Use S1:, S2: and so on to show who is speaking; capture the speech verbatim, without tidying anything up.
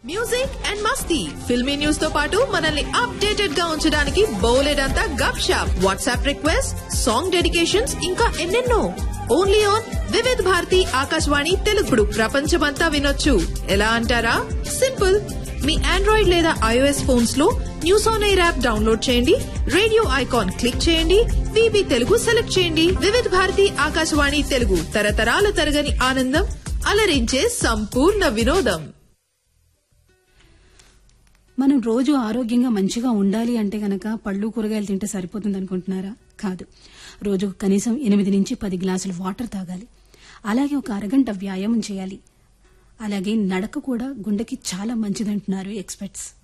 S1: Music and Masti filmy news తో పాటు మనల్ని అప్డేటెడ్ గా ఉంచడానికి బోలెడంతా గప్ shop WhatsApp request song dedications ఇంకా ఎన్నెన్నో ఓన్లీ ఆన్ వివిధ్ భారతి ఆకాశవాణి తెలుగుడు ప్రపంచమంతా వినొచ్చు ఎలా అంటారా సింపుల్ మీ ఆండ్రాయిడ్ లేదా ఐఓఎస్ ఫోన్స్ లో news on air app download చేయండి రేడియో ఐకాన్ క్లిక్ చేయండి వివి తెలుగు సెలెక్ట్ చేయండి వివిధ భారతి ఆకాశవాణి తెలుగు తరతరాల తరగని ఆనందం అలరించే సంపూర్ణ వినోదం.
S2: మనం రోజు ఆరోగ్యంగా మంచిగా ఉండాలి అంటే గనక పళ్ళు కూరగాయలు తింటే సరిపోతుంది అనుకుంటున్నారా? కాదు. రోజు కనీసం ఎనిమిది నుంచి పది గ్లాసులు వాటర్ తాగాలి. అలాగే ఒక అరగంట వ్యాయామం చేయాలి. అలాగే నడక కూడా గుండెకి చాలా మంచిదంటున్నారు ఎక్స్పర్ట్స్.